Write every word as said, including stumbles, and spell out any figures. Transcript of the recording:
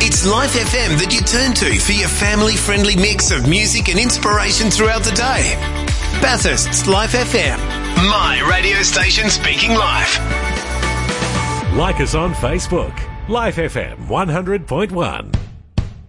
It's Life F M that you turn to for your family-friendly mix of music and inspiration throughout the day. Bathurst's Life F M. My radio station speaking life. Like us on Facebook. Life F M one hundred point one.